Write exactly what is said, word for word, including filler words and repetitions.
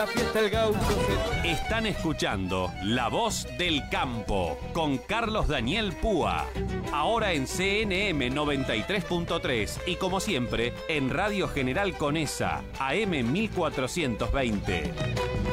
la fiesta del gaucho. Están escuchando La Voz del Campo con Carlos Daniel Púa. Ahora en C N M noventa y tres punto tres y como siempre en Radio General Conesa, A M mil cuatrocientos veinte.